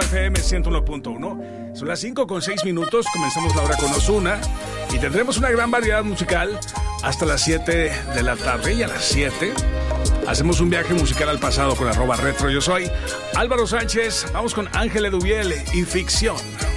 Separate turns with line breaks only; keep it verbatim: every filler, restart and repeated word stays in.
F M ciento uno punto uno. Son las cinco con seis minutos. Comenzamos la hora con Ozuna y tendremos una gran variedad musical hasta las siete de la tarde. Y a las siete hacemos un viaje musical al pasado con arroba retro. Yo soy Álvaro Sánchez. Vamos con Ángel Eduviel y Ficción.